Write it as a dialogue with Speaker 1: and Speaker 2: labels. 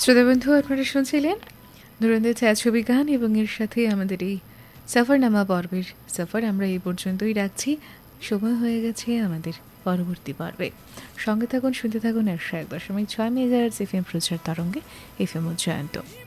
Speaker 1: শ্রোতাবন্ধু, আপনারা শুনছিলেন ধুরন্ধর ছায়াছবি গান এবং এর সাথে আমাদের এই সফরনামা পর্বের সফর আমরা এই পর্যন্তই রাখছি। সময় হয়ে গেছে আমাদের পরবর্তী পর্বে। সঙ্গে থাকুন, শুনতে থাকুন 101.6 মেগাহার্টজ এফএম প্রচার তরঙ্গে এফএম উজ্জয়ন্ত।